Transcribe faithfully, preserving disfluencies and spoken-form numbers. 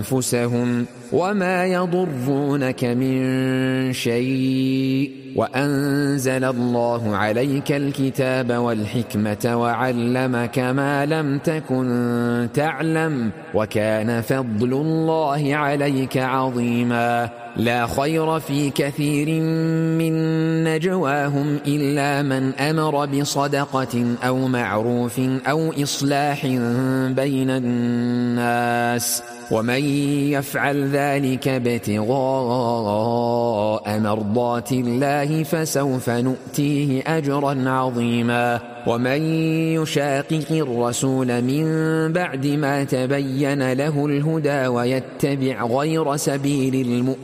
أنفسهم وما يضرونك من شيء وأنزل الله عليك الكتاب والحكمة وعلمك ما لم تكن تعلم وكان فضل الله عليك عظيما لا خير في كثير من نجواهم إلا من أمر بصدقة أو معروف أو إصلاح بين الناس ومن يفعل ذلك ابتغاء مرضات الله فسوف نؤتيه أجرا عظيما ومن يشاقق الرسول من بعد ما تبين له الهدى ويتبع غير سبيل المؤمنين